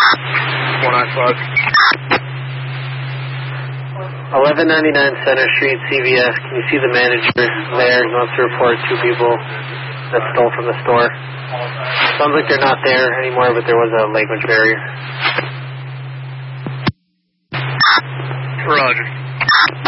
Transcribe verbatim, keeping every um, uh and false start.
One nine five. eleven ninety-nine Center Street, C V S. Can you see the manager there? He wants to report two people that stole from the store. Sounds like they're not there anymore, but there was a language barrier. Roger.